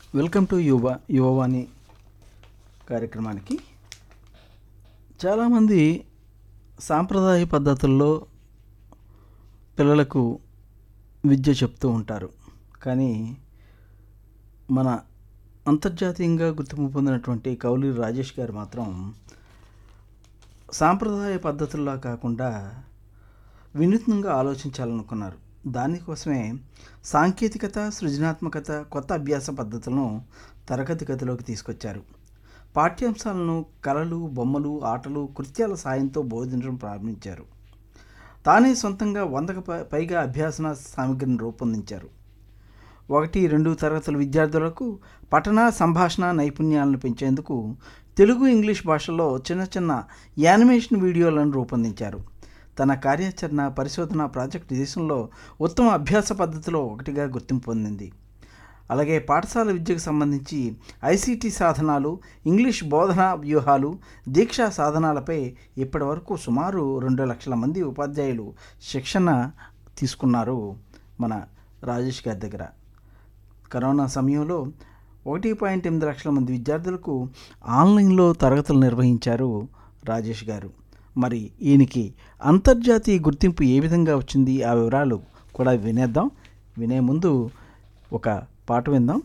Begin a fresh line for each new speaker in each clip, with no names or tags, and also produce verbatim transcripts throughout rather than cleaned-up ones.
Welcome to యువ యువవాణి కార్యక్రమానికి. చాలామంది సాంప్రదాయ పద్ధతుల్లో పిల్లలకు విద్య చెప్తూ ఉంటారు. కానీ మన అంతర్జాతీయంగా గుర్తింపు పొందినటువంటి కౌలి రాజేష్ గారు మాత్రం సాంప్రదాయ పద్ధతుల్లో కాకుండా వినూత్నంగా ఆలోచించాలనుకున్నారు. దానికోసమే సాంకేతికత, సృజనాత్మకత, కొత్త అభ్యాస పద్ధతులను తరగతి గదిలోకి తీసుకొచ్చారు. పాఠ్యాంశాలను కళలు, బొమ్మలు, ఆటలు, కృత్యాల సాయంతో బోధించడం ప్రారంభించారు. తానే సొంతంగా వందకు పైగా అభ్యాసన సామగ్రిని రూపొందించారు. ఒకటి రెండు తరగతుల విద్యార్థులకు పఠన, సంభాషణ నైపుణ్యాలను పెంచేందుకు తెలుగు, ఇంగ్లీష్ భాషల్లో చిన్న చిన్న యానిమేషన్ వీడియోలను రూపొందించారు. తన కార్యాచరణ, పరిశోధన ప్రాజెక్టు దేశంలో ఉత్తమ అభ్యాస పద్ధతిలో ఒకటిగా గుర్తింపు పొందింది. అలాగే పాఠశాల విద్యకు సంబంధించి ఐసీటీ సాధనాలు, ఇంగ్లీష్ బోధనా వ్యూహాలు, దీక్షా సాధనాలపై ఇప్పటి వరకు సుమారు రెండు లక్షల మంది ఉపాధ్యాయులు శిక్షణ తీసుకున్నారు మన రాజేష్ గారి దగ్గర. కరోనా సమయంలో ఒకటి పాయింట్ ఎనిమిది లక్షల మంది విద్యార్థులకు ఆన్లైన్లో తరగతులు నిర్వహించారు రాజేష్ గారు. మరి ఈయనకి అంతర్జాతీయ గుర్తింపు ఏ విధంగా వచ్చింది, ఆ వివరాలు కూడా వినేద్దాం. వినే ముందు ఒక పాట విందాం.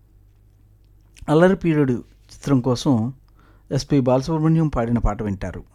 అల్లరి పీరియడ్ చిత్రం కోసం ఎస్పి బాలసుబ్రహ్మణ్యం పాడిన పాట వింటారు.